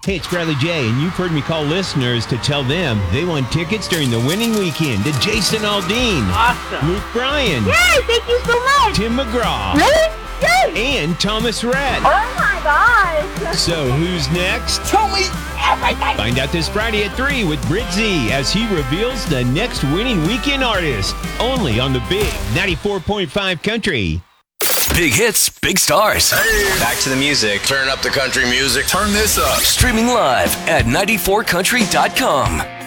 Hey, it's Bradley J, and you've heard me call listeners to tell them they won tickets during the winning weekend to Jason Aldean, Awesome. Luke Bryan, Yay, thank you so much. Tim McGraw, Really? Yay. and Thomas Rhett. Oh my gosh. So who's next? Tell me everything. Find out this Friday at 3 with Brit Z as he reveals the next winning weekend artist. Only on the big 94.5 Country. Big hits, big stars. Hey. Back to the music. Turn up the country music. Turn this up. Streaming live at 94country.com.